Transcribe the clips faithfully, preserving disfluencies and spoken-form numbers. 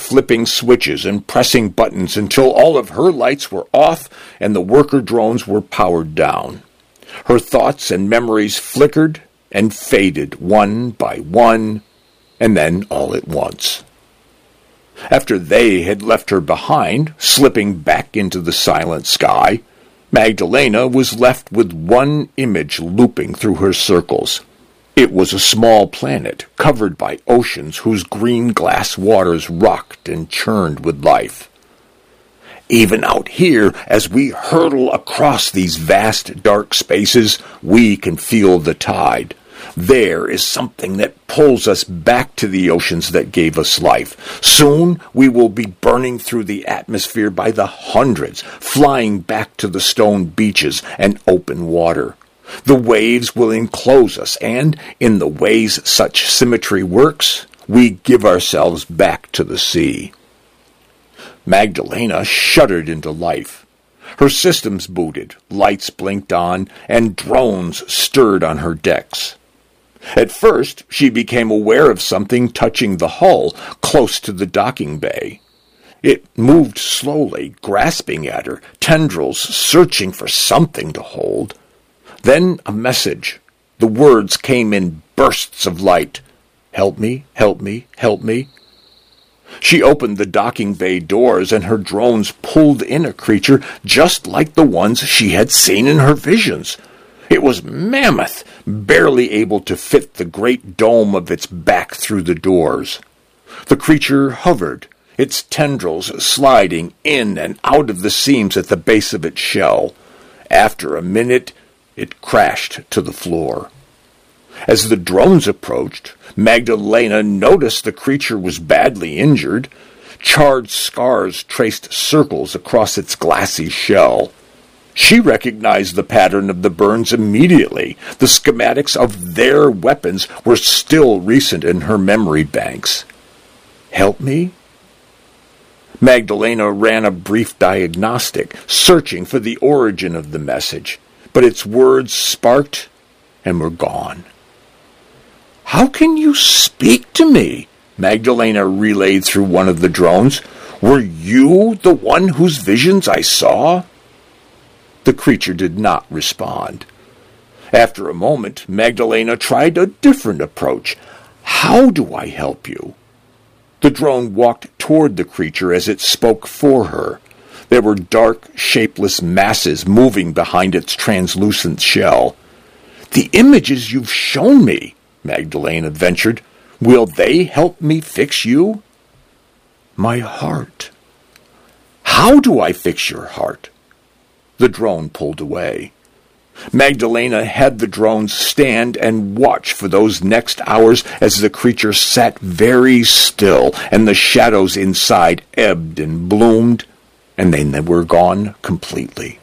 flipping switches and pressing buttons until all of her lights were off and the worker drones were powered down. Her thoughts and memories flickered and faded one by one, and then all at once. After they had left her behind, slipping back into the silent sky, Magdalena was left with one image looping through her circles. It was a small planet covered by oceans whose green glass waters rocked and churned with life. Even out here, as we hurtle across these vast dark spaces, we can feel the tide. There is something that pulls us back to the oceans that gave us life. Soon we will be burning through the atmosphere by the hundreds, flying back to the stone beaches and open water. The waves will enclose us, and in the ways such symmetry works, we give ourselves back to the sea. Magdalena shuddered into life. Her systems booted, lights blinked on, and drones stirred on her decks. At first, she became aware of something touching the hull close to the docking bay. It moved slowly, grasping at her, tendrils searching for something to hold. Then a message. The words came in bursts of light. "Help me, help me, help me." She opened the docking bay doors, and her drones pulled in a creature just like the ones she had seen in her visions. It was mammoth, barely able to fit the great dome of its back through the doors. The creature hovered, its tendrils sliding in and out of the seams at the base of its shell. After a minute, it crashed to the floor. As the drones approached, Magdalena noticed the creature was badly injured. Charred scars traced circles across its glassy shell. She recognized the pattern of the burns immediately. The schematics of their weapons were still recent in her memory banks. "Help me?" Magdalena ran a brief diagnostic, searching for the origin of the message, but its words sparked and were gone. "How can you speak to me?" Magdalena relayed through one of the drones. "Were you the one whose visions I saw?" The creature did not respond. After a moment, Magdalena tried a different approach. "How do I help you?" The drone walked toward the creature as it spoke for her. There were dark, shapeless masses moving behind its translucent shell. "The images you've shown me," Magdalena ventured, "will they help me fix you?" "My heart." "How do I fix your heart?" The drone pulled away. Magdalena had the drones stand and watch for those next hours as the creature sat very still and the shadows inside ebbed and bloomed, and then they were gone completely.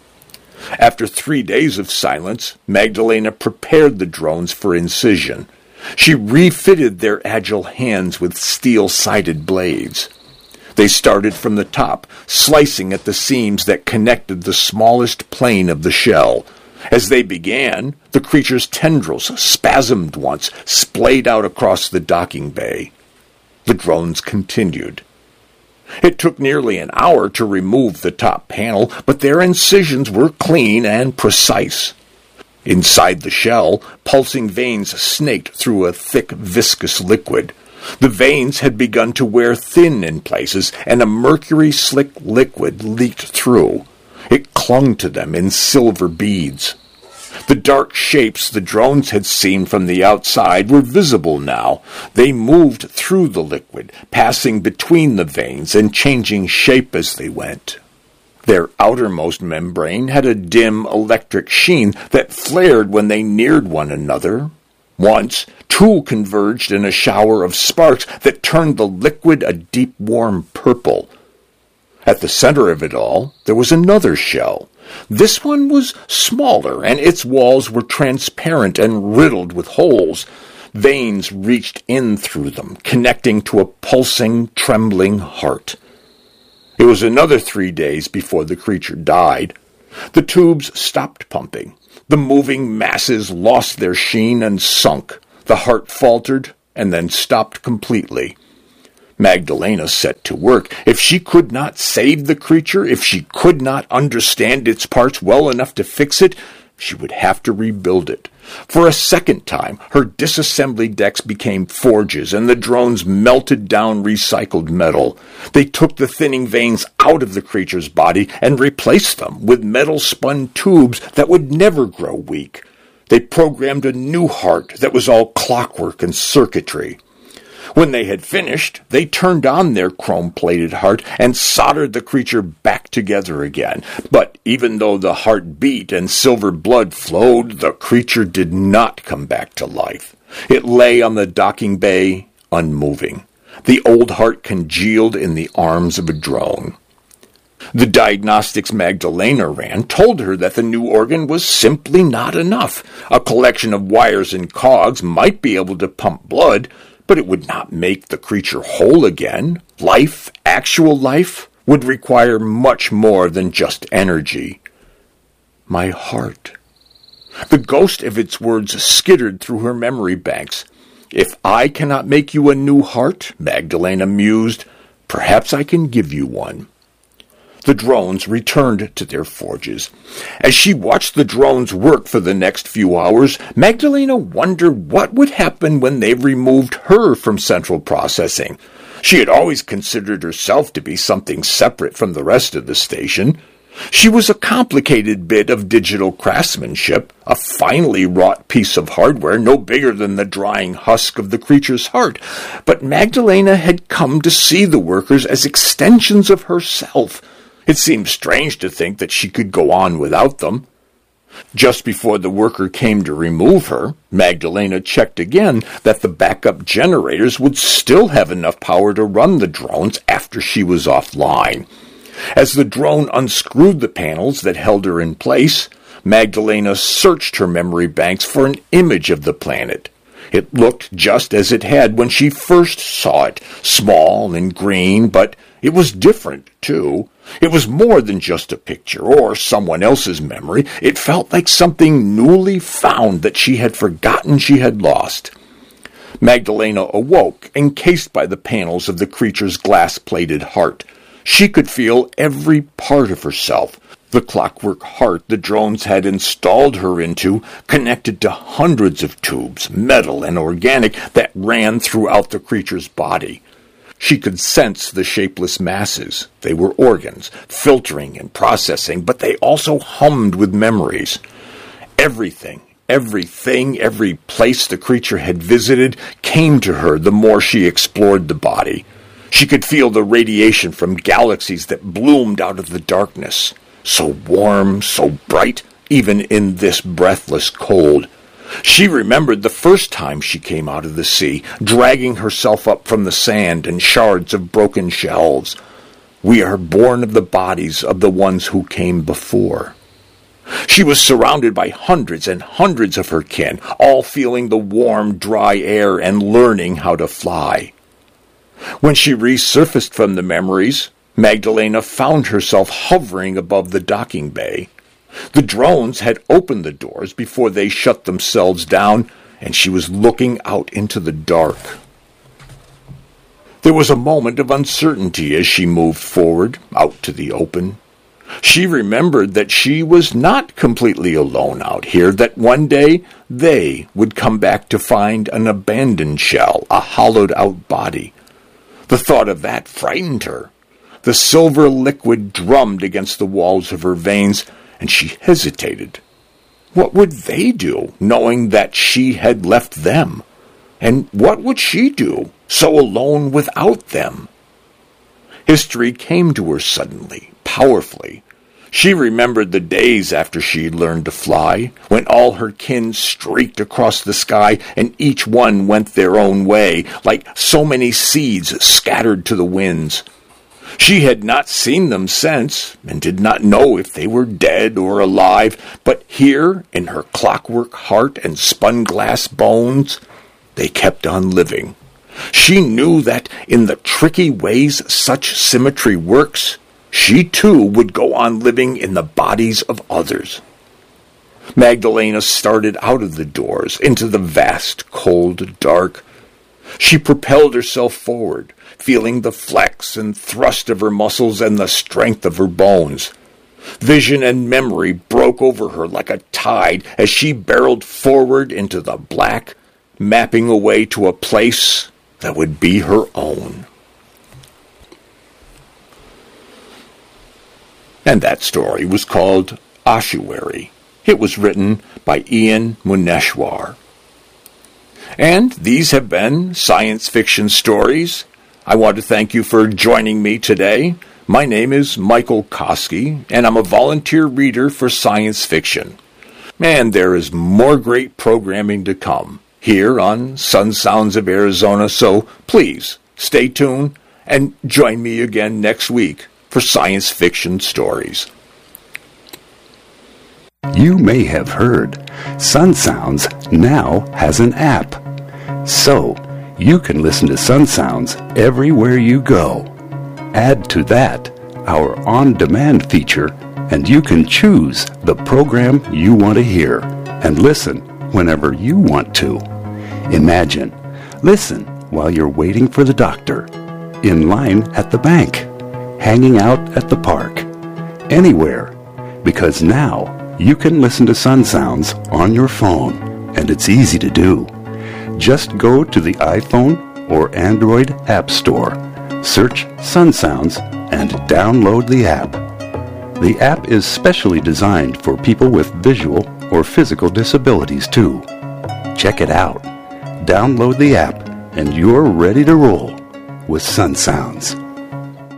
After three days of silence, Magdalena prepared the drones for incision. She refitted their agile hands with steel-sided blades. They started from the top, slicing at the seams that connected the smallest plane of the shell. As they began, the creature's tendrils spasmed once, splayed out across the docking bay. The drones continued. It took nearly an hour to remove the top panel, but their incisions were clean and precise. Inside the shell, pulsing veins snaked through a thick, viscous liquid. The veins had begun to wear thin in places, and a mercury-slick liquid leaked through. It clung to them in silver beads. The dark shapes the drones had seen from the outside were visible now. They moved through the liquid, passing between the veins and changing shape as they went. Their outermost membrane had a dim electric sheen that flared when they neared one another. Once, two converged in a shower of sparks that turned the liquid a deep warm purple. At the center of it all, there was another shell. This one was smaller, and its walls were transparent and riddled with holes. Veins reached in through them, connecting to a pulsing, trembling heart. It was another three days before the creature died. The tubes stopped pumping. The moving masses lost their sheen and sunk. The heart faltered and then stopped completely. Magdalena set to work. If she could not save the creature, if she could not understand its parts well enough to fix it, she would have to rebuild it. For a second time, her disassembly decks became forges, and the drones melted down recycled metal. They took the thinning veins out of the creature's body and replaced them with metal-spun tubes that would never grow weak. They programmed a new heart that was all clockwork and circuitry. When they had finished, they turned on their chrome-plated heart and soldered the creature back together again. But even though the heart beat and silver blood flowed, the creature did not come back to life. It lay on the docking bay, unmoving. The old heart congealed in the arms of a drone. The diagnostics Magdalena ran told her that the new organ was simply not enough. A collection of wires and cogs might be able to pump blood, but it would not make the creature whole again. Life, actual life, would require much more than just energy. My heart. The ghost of its words skittered through her memory banks. If I cannot make you a new heart, Magdalena mused, perhaps I can give you one. The drones returned to their forges. As she watched the drones work for the next few hours, Magdalena wondered what would happen when they removed her from central processing. She had always considered herself to be something separate from the rest of the station. She was a complicated bit of digital craftsmanship, a finely wrought piece of hardware no bigger than the drying husk of the creature's heart. But Magdalena had come to see the workers as extensions of herself. It seemed strange to think that she could go on without them. Just before the worker came to remove her, Magdalena checked again that the backup generators would still have enough power to run the drones after she was offline. As the drone unscrewed the panels that held her in place, Magdalena searched her memory banks for an image of the planet. It looked just as it had when she first saw it, small and green, but it was different, too. It was more than just a picture or someone else's memory. It felt like something newly found that she had forgotten she had lost. Magdalena awoke, encased by the panels of the creature's glass-plated heart. She could feel every part of herself. The clockwork heart the drones had installed her into connected to hundreds of tubes, metal and organic, that ran throughout the creature's body. She could sense the shapeless masses. They were organs, filtering and processing, but they also hummed with memories. Everything, everything, every place the creature had visited came to her the more she explored the body. She could feel the radiation from galaxies that bloomed out of the darkness. So warm, so bright, even in this breathless cold. She remembered the first time she came out of the sea, dragging herself up from the sand and shards of broken shells. We are born of the bodies of the ones who came before. She was surrounded by hundreds and hundreds of her kin, all feeling the warm, dry air and learning how to fly. When she resurfaced from the memories, Magdalena found herself hovering above the docking bay. The drones had opened the doors before they shut themselves down, and she was looking out into the dark. There was a moment of uncertainty as she moved forward, out to the open. She remembered that she was not completely alone out here, that one day they would come back to find an abandoned shell, a hollowed-out body. The thought of that frightened her. The silver liquid drummed against the walls of her veins, and she hesitated. What would they do, knowing that she had left them? And what would she do, so alone without them? History came to her suddenly, powerfully. She remembered the days after she had learned to fly, when all her kin streaked across the sky, and each one went their own way, like so many seeds scattered to the winds. She had not seen them since, and did not know if they were dead or alive, but here, in her clockwork heart and spun-glass bones, they kept on living. She knew that, in the tricky ways such symmetry works, she too would go on living in the bodies of others. Magdalena started out of the doors, into the vast, cold dark. She propelled herself forward, feeling the flex and thrust of her muscles and the strength of her bones. Vision and memory broke over her like a tide as she barreled forward into the black, mapping away to a place that would be her own. And that story was called Ossuary. It was written by Ian Muneshwar. And these have been Science Fiction Stories. I want to thank you for joining me today. My name is Michael Koski, and I'm a volunteer reader for science fiction. And there is more great programming to come here on Sun Sounds of Arizona, so please stay tuned and join me again next week for Science Fiction Stories. You may have heard Sun Sounds now has an app. So, you can listen to Sun Sounds everywhere you go. Add to that our on-demand feature, and you can choose the program you want to hear and listen whenever you want to. Imagine, listen while you're waiting for the doctor, in line at the bank, hanging out at the park, anywhere, because now you can listen to Sun Sounds on your phone, and it's easy to do. Just go to the iPhone or Android App Store, search Sun Sounds, and download the app. The app is specially designed for people with visual or physical disabilities too. Check it out. Download the app, and you're ready to roll with Sun Sounds.